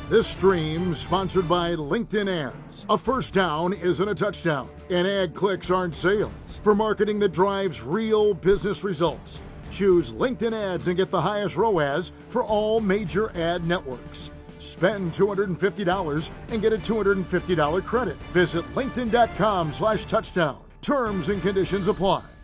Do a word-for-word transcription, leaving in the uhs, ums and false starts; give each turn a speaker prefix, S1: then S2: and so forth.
S1: This stream sponsored by LinkedIn Ads. A first down isn't a touchdown, and ad clicks aren't sales. For marketing that drives real business results, choose LinkedIn Ads and get the highest R O A S for all major ad networks. Spend two hundred fifty dollars and get a two hundred fifty dollars credit. Visit linkedin dot com slash touchdown. Terms and conditions apply.